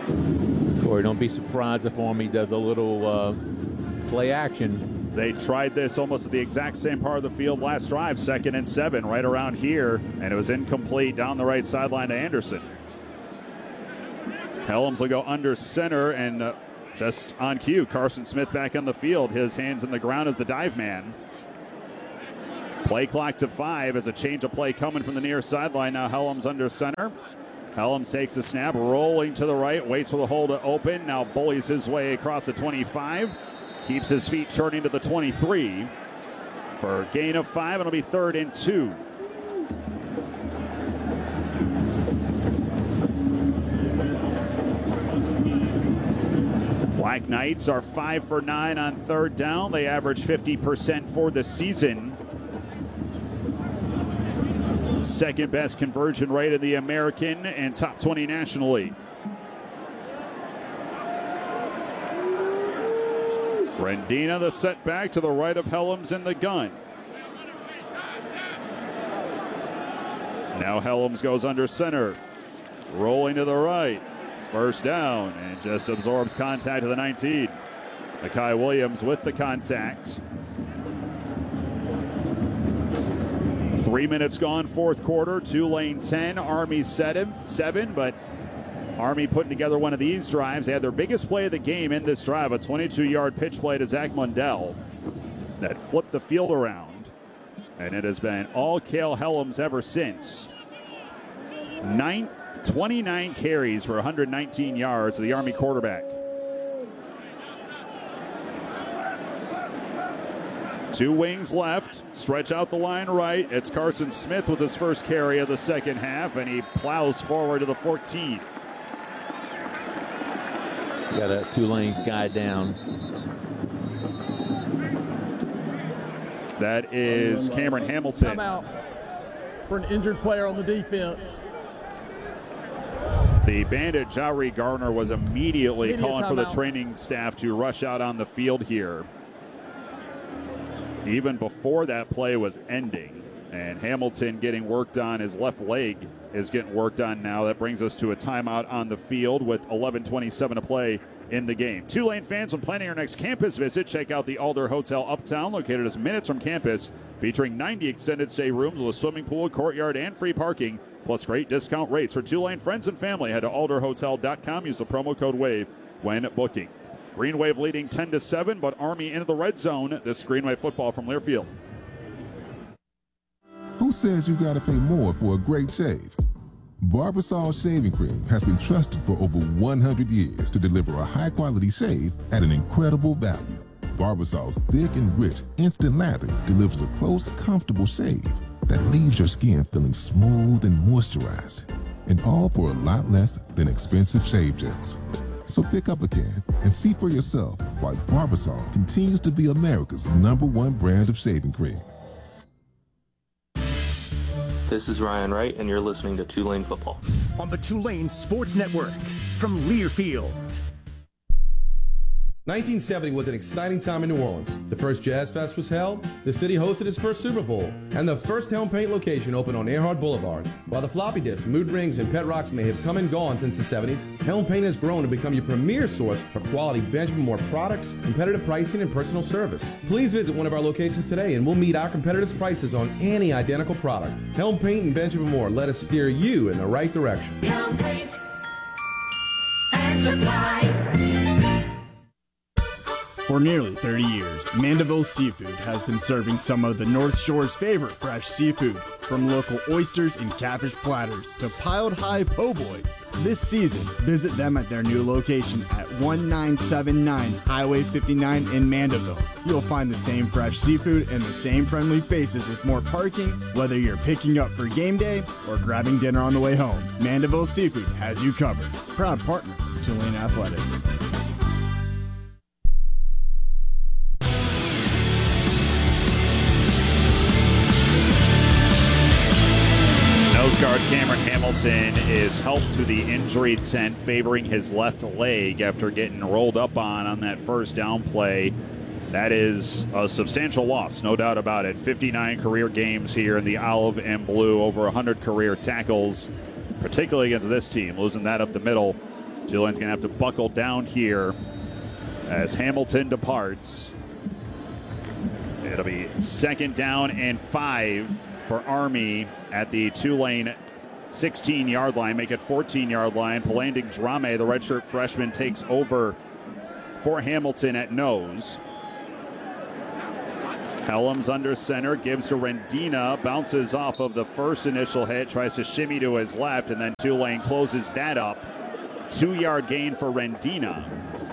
Corey, don't be surprised if Army does a little uh, play action. They tried this almost at the exact same part of the field last drive, second and seven, right around here, and it was incomplete down the right sideline to Anderson. Helms will go under center, and uh, just on cue, Carson Smith back on the field, his hands in the ground as the dive man. Play clock to five as a change of play coming from the near sideline. Now Helms under center. Helms takes the snap, rolling to the right, waits for the hole to open. Now bullies his way across the twenty-five. Keeps his feet turning to the twenty-three. For a gain of five, it'll be third and two. Black Knights are five for nine on third down. They average fifty percent for the season. Second best conversion rate in the American and top twenty nationally. Rendina the setback to the right of Helms in the gun. Now Helms goes under center. Rolling to the right. First down and just absorbs contact to the nineteen. Makai Williams with the contact. Three minutes gone, fourth quarter. Tulane ten, Army seven, seven, but Army putting together one of these drives. They had their biggest play of the game in this drive, a twenty-two-yard pitch play to Zach Mundell that flipped the field around, and it has been all Cale Helms ever since. Nine, twenty-nine carries for one hundred nineteen yards to the Army quarterback. Two wings left, stretch out the line right. It's Carson Smith with his first carry of the second half, and he plows forward to the fourteen. Got a Tulane guy down. That is Cameron Hamilton. Timeout for an injured player on the defense. The bandit, Jari Gardner, was immediately Immediate calling for the timeout. training staff to rush out on the field here. Even before that play was ending, and Hamilton getting worked on, his left leg is getting worked on now. That brings us to a timeout on the field with eleven twenty-seven to play in the game. Tulane fans, when planning your next campus visit, check out the Alder Hotel Uptown, located just minutes from campus, featuring ninety extended stay rooms with a swimming pool, courtyard, and free parking, plus great discount rates. For Tulane friends and family, head to alder hotel dot com. Use the promo code WAVE when booking. Green Wave leading ten to seven, but Army into the red zone. This is Green Wave football from Learfield. Who says you gotta pay more for a great shave? Barbasol Shaving Cream has been trusted for over one hundred years to deliver a high-quality shave at an incredible value. Barbasol's thick and rich instant lather delivers a close, comfortable shave that leaves your skin feeling smooth and moisturized, and all for a lot less than expensive shave gels. So pick up a can and see for yourself why Barbasol continues to be America's number one brand of shaving cream. This is Ryan Wright, and you're listening to Tulane Football. On the Tulane Sports Network from Learfield. nineteen seventy was an exciting time in New Orleans. The first Jazz Fest was held, the city hosted its first Super Bowl, and the first Helm Paint location opened on Earhart Boulevard. While the floppy disks, mood rings, and pet rocks may have come and gone since the seventies, Helm Paint has grown to become your premier source for quality Benjamin Moore products, competitive pricing, and personal service. Please visit one of our locations today and we'll meet our competitors' prices on any identical product. Helm Paint and Benjamin Moore, let us steer you in the right direction. Helm Paint and Supply. For nearly thirty years, Mandeville Seafood has been serving some of the North Shore's favorite fresh seafood, from local oysters and catfish platters to piled high po' boys. This season, visit them at their new location at one nine seven nine Highway fifty-nine in Mandeville. You'll find the same fresh seafood and the same friendly faces with more parking, whether you're picking up for game day or grabbing dinner on the way home. Mandeville Seafood has you covered. Proud partner of Tulane Athletics. Nose guard Cameron Hamilton is helped to the injury tent, favoring his left leg after getting rolled up on on that first down play. That is a substantial loss, no doubt about it. fifty-nine career games here in the olive and blue, over one hundred career tackles, particularly against this team. Losing that up the middle Tulane's going to have to buckle down here as Hamilton departs. It'll be second down and five for Army at the Tulane sixteen-yard line. Make it fourteen-yard line. Palanding Drame, the redshirt freshman, takes over for Hamilton at nose. Helms under center, gives to Rendina, bounces off of the first initial hit, tries to shimmy to his left, and then Tulane closes that up. Two-yard gain for Rendina.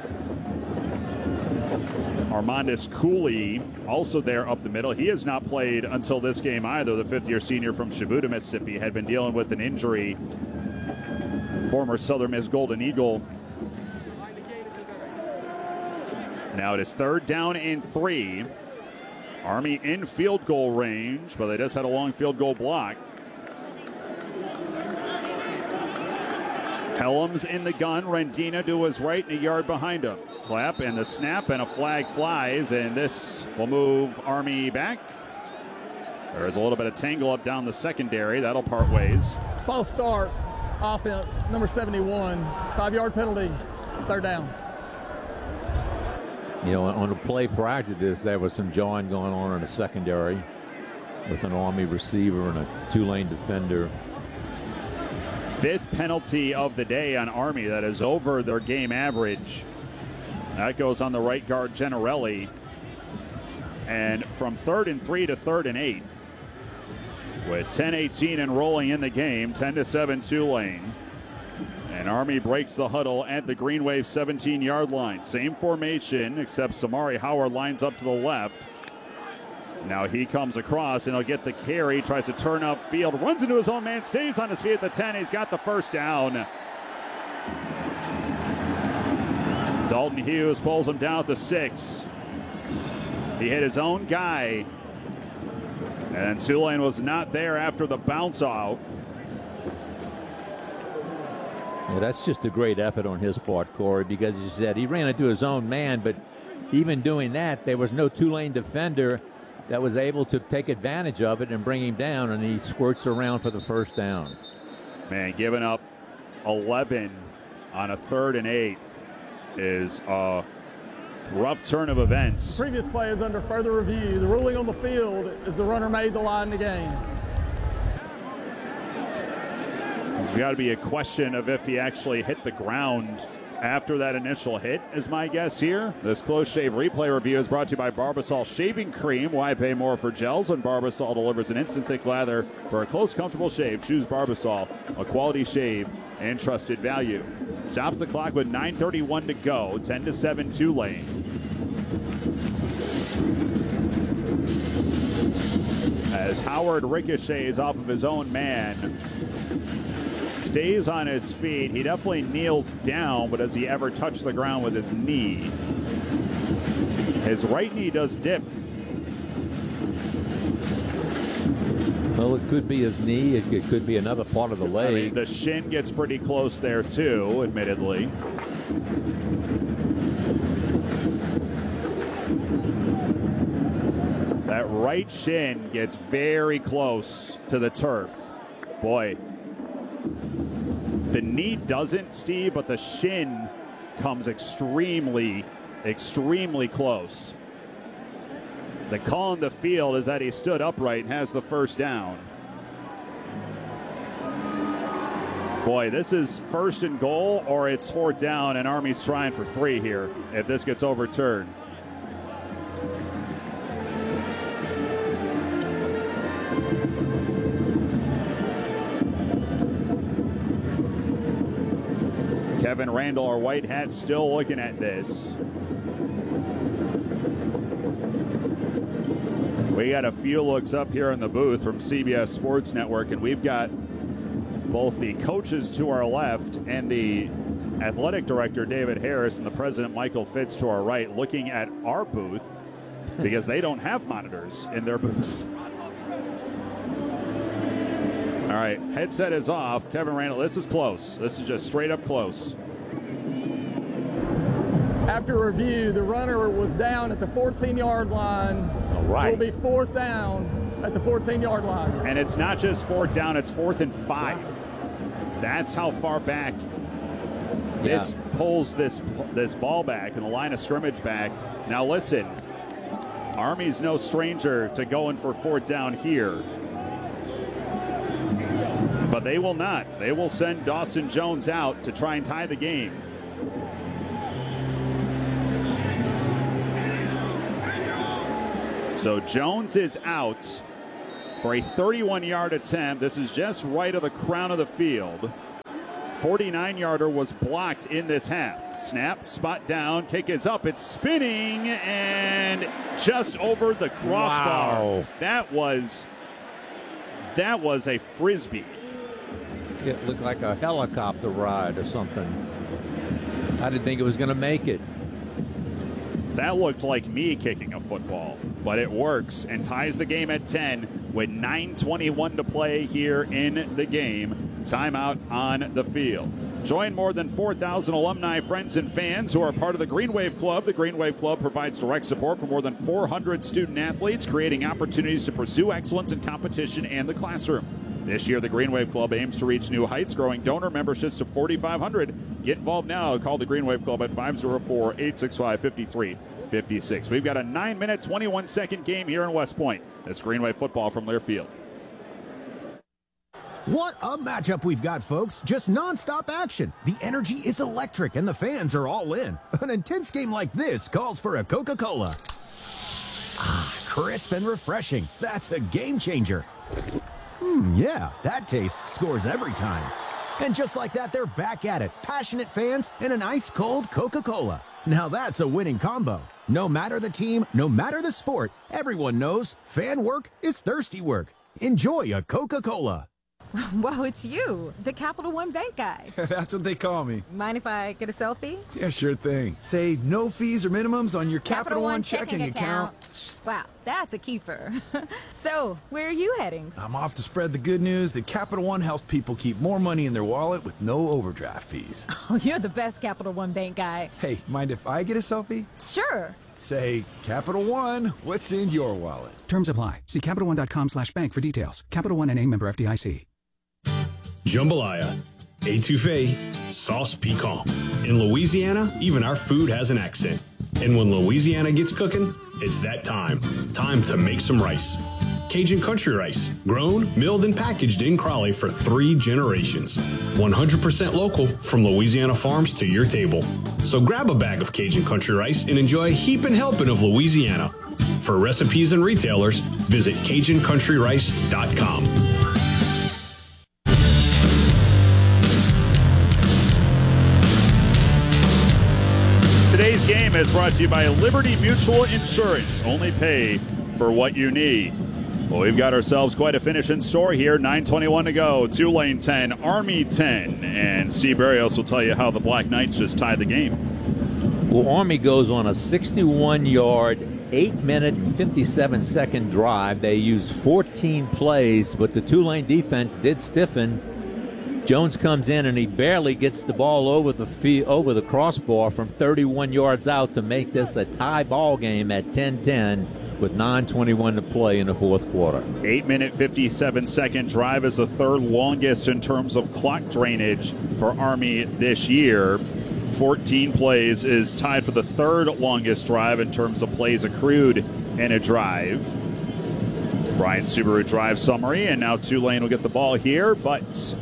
Armandus Cooley also there up the middle. He has not played until this game either. The fifth-year senior from Shibuya, Mississippi, had been dealing with an injury. Former Southern Miss Golden Eagle. Now it is third down and three. Army in field goal range, but they just had a long field goal block. Helms in the gun. Rendina to his right and a yard behind him. Clap and the snap and a flag flies, and this will move Army back. There's a little bit of tangle up down the secondary. That'll part ways. False start. Offense, number seventy-one. Five-yard penalty. Third down. You know, on the play prior to this, there was some jawing going on in the secondary with an Army receiver and a Tulane defender. Fifth penalty of the day on Army. That is over their game average. That goes on the right guard, Generelli. And from third and three to third and eight. With ten eighteen and rolling in the game, ten to seven Tulane. And Army breaks the huddle at the Green Wave seventeen-yard line. Same formation, except Samari Howard lines up to the left. Now he comes across, and he'll get the carry, tries to turn upfield, runs into his own man, stays on his feet at the ten. He's got the first down. Dalton Hughes pulls him down at the six. He hit his own guy. And Tulane was not there after the bounce out. Yeah, that's just a great effort on his part, Corey, because he said he ran into his own man, but even doing that, there was no Tulane defender that was able to take advantage of it and bring him down, and he squirts around for the first down. Man, giving up eleven on a third and eight is a rough turn of events. The previous play is under further review. The ruling on the field is the runner made the line in the game. There's got to be a question of if he actually hit the ground after that initial hit, is my guess here. This close shave replay review is brought to you by Barbasol Shaving Cream. Why pay more for gels when Barbasol delivers an instant thick lather for a close, comfortable shave? Choose Barbasol, a quality shave and trusted value. Stops the clock with nine thirty-one to go, ten to seven Tulane. As Howard ricochets off of his own man, stays on his feet. He definitely kneels down, but does he ever touch the ground with his knee? His right knee does dip. Well, it could be his knee. It, it could be another part of the leg. I mean, the shin gets pretty close there, too, admittedly. That right shin gets very close to the turf. Boy. The knee doesn't, Steve, but the shin comes extremely, extremely close. The call on the field is that he stood upright and has the first down. Boy, this is first and goal, or it's fourth down, and Army's trying for three here if this gets overturned. Kevin Randall, our white hat, still looking at this. We got a few looks up here in the booth from C B S Sports Network, and we've got both the coaches to our left and the athletic director, David Harris, and the president, Michael Fitz, to our right, looking at our booth because they don't have monitors in their booths. All right, headset is off. Kevin Randall, this is close. This is just straight up close. After review, the runner was down at the fourteen-yard line. All right. It will be fourth down at the fourteen-yard line. And it's not just fourth down, it's fourth and five. That's how far back This pulls this this ball back and the line of scrimmage back. Now listen, Army's no stranger to going for fourth down here. But they will not. They will send Dawson Jones out to try and tie the game. So Jones is out for a thirty-one yard attempt. This is just right of the crown of the field. forty-nine yarder was blocked in this half. Snap, spot down, kick is up, it's spinning, and just over the crossbar. Wow. That was, that was a Frisbee. It looked like a helicopter ride or something. I didn't think it was going to make it. That looked like me kicking a football, but it works and ties the game at ten with nine twenty-one to play here in the game. Timeout on the field. Join more than four thousand alumni, friends, and fans who are part of the Green Wave Club. The Green Wave Club provides direct support for more than four hundred student athletes, creating opportunities to pursue excellence in competition and the classroom. This year, the Green Wave Club aims to reach new heights, growing donor memberships to forty-five hundred. Get involved now. Call the Green Wave Club at five oh four, eight six five, five three five six. We've got a nine minute, twenty-one second game here in West Point. That's Green Wave football from Lear Field. What a matchup we've got, folks. Just non-stop action. The energy is electric and the fans are all in. An intense game like this calls for a Coca-Cola. Ah, crisp and refreshing. That's a game changer. Hmm, yeah, that taste scores every time. And just like that, they're back at it. Passionate fans and an ice-cold Coca-Cola. Now that's a winning combo. No matter the team, no matter the sport, everyone knows fan work is thirsty work. Enjoy a Coca-Cola. Wow, it's you, the Capital One Bank guy. That's what they call me. Mind if I get a selfie? Yeah, sure thing. Say no fees or minimums on your Capital, Capital One, One checking, checking account. account. Wow, that's a keeper. So, where are you heading? I'm off to spread the good news that Capital One helps people keep more money in their wallet with no overdraft fees. Oh, you're the best Capital One Bank guy. Hey, mind if I get a selfie? Sure. Say, Capital One, what's in your wallet? Terms apply. See CapitalOne.com slash bank for details. Capital One N A, member F D I C. Jambalaya, étouffée, sauce piquant. In Louisiana, even our food has an accent. And when Louisiana gets cooking, it's that time. Time to make some rice. Cajun Country Rice, grown, milled, and packaged in Crawley for three generations. one hundred percent local from Louisiana farms to your table. So grab a bag of Cajun Country Rice and enjoy a heaping helping of Louisiana. For recipes and retailers, visit Cajun Country Rice dot com. Today's game is brought to you by Liberty Mutual Insurance. Only pay for what you need. Well, we've got ourselves quite a finish in store here. nine twenty-one to go. Tulane ten, Army ten. And Steve Barrios will tell you how the Black Knights just tied the game. Well, Army goes on a sixty-one yard, eight minute, and fifty-seven second drive. They used fourteen plays, but the Tulane defense did stiffen. Jones comes in and he barely gets the ball over the fee- over the crossbar from thirty-one yards out to make this a tie ball game at ten ten with nine twenty-one to play in the fourth quarter. eight minute, fifty-seven second drive is the third longest in terms of clock drainage for Army this year. fourteen plays is tied for the third longest drive in terms of plays accrued in a drive. Brian Subaru drive summary, and now Tulane will get the ball here, but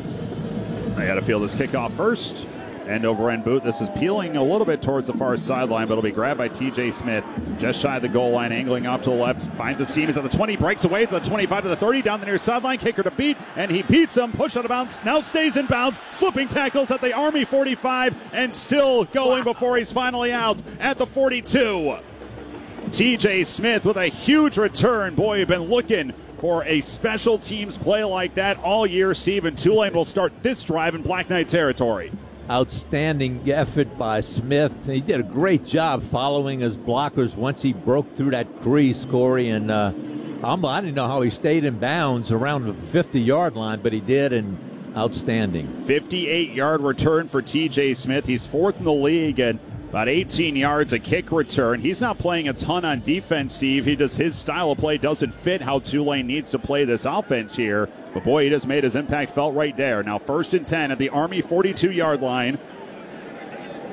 I got to feel this kickoff first. End over end boot. This is peeling a little bit towards the far sideline, but it'll be grabbed by T J Smith. Just shy of the goal line, angling off to the left. Finds a seam. Is at the twenty. Breaks away to the twenty-five to the thirty. Down the near sideline. Kicker to beat. And he beats him. Push out of bounds. Now stays in bounds. Slipping tackles at the Army forty-five. And still going before he's finally out at the forty-two. T J Smith with a huge return. Boy, you've been looking for a special teams play like that all year. Stephen, Tulane will start this drive in Black Knight territory. Outstanding effort by Smith. He did a great job following his blockers once he broke through that crease, Corey. And uh, I didn't know how he stayed in bounds around the fifty-yard line, but he did, and outstanding. fifty-eight yard return for T J Smith. He's fourth in the league and about eighteen yards a kick return. He's not playing a ton on defense, Steve. He just his style of play doesn't fit how Tulane needs to play this offense here. But boy, he just made his impact felt right there. Now first and ten at the Army forty-two yard line.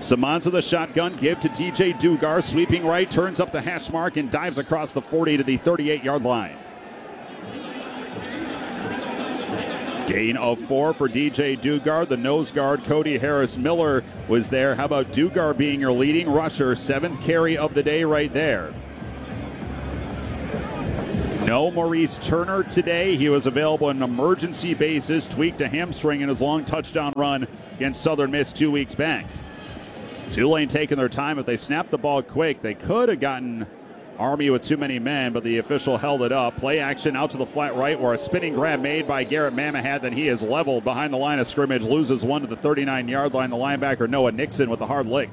Simonza the shotgun, give to D J Dugar, sweeping right, turns up the hash mark and dives across the forty to the thirty-eight-yard line. Gain of four for D J Dugar. The nose guard, Cody Harris Miller, was there. How about Dugar being your leading rusher? Seventh carry of the day right there. No Maurice Turner today. He was available on an emergency basis, tweaked a hamstring in his long touchdown run against Southern Miss two weeks back. Tulane taking their time. If they snapped the ball quick, they could have gotten Army with too many men, but the official held it up. Play action out to the flat right where a spinning grab made by Garrett Mamahat. Then he is leveled behind the line of scrimmage, loses one to the thirty-nine-yard line. The linebacker Noah Nixon with a hard lick.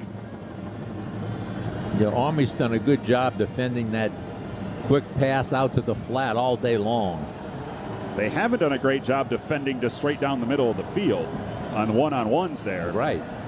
The Army's done a good job defending that quick pass out to the flat all day long. They haven't done a great job defending just straight down the middle of the field on one-on-ones there. Right.